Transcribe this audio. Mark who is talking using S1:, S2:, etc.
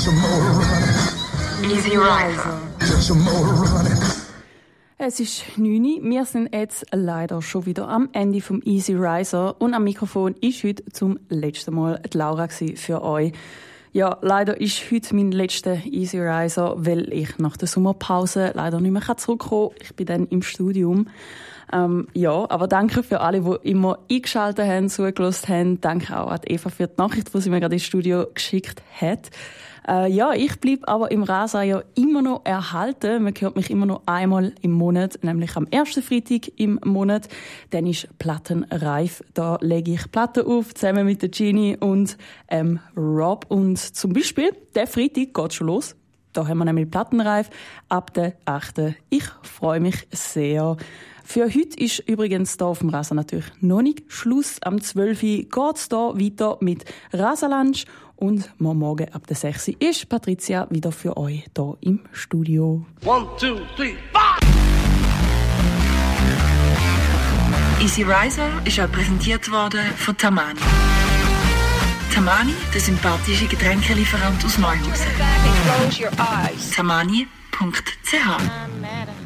S1: Easy Riser.
S2: Es ist 9 Uhr. Wir sind jetzt leider schon wieder am Ende vom Easy Riser und am Mikrofon ist heute zum letzten Mal die Laura für euch. Ja, leider ist heute mein letzter Easy Riser, weil ich nach der Sommerpause leider nicht mehr zurückkommen kann. Ich bin dann im Studium. Ja, aber danke für alle, die immer eingeschaltet haben, zugelassen haben. Danke auch an Eva für die Nachricht, die sie mir gerade ins Studio geschickt hat. Ja, ich bleibe aber im Rasa ja immer noch erhalten. Man hört mich immer noch einmal im Monat, nämlich am ersten Freitag im Monat. Dann ist Plattenreif. Da lege ich Platten auf, zusammen mit der Gini und Rob. Und zum Beispiel, der Freitag geht schon los. Da haben wir nämlich Plattenreif ab der 8. Ich freue mich sehr. Für heute ist übrigens hier auf dem Rasa natürlich noch nicht Schluss. Am 12. geht's hier weiter mit Rasalunch. Und morgen ab der 6. ist Patricia wieder für euch hier im Studio.
S3: 1, 2, 3, 5!
S1: Easy Riser ist auch präsentiert worden von Tamani. Tamani, der sympathische Getränkelieferant aus Neuhausen. Tamani.ch